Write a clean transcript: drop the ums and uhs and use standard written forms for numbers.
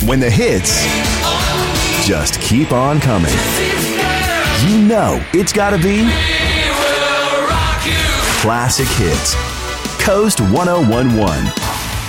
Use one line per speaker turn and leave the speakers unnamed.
When the hits just keep on coming. You know it's gotta be Classic Hits. Coast 1011.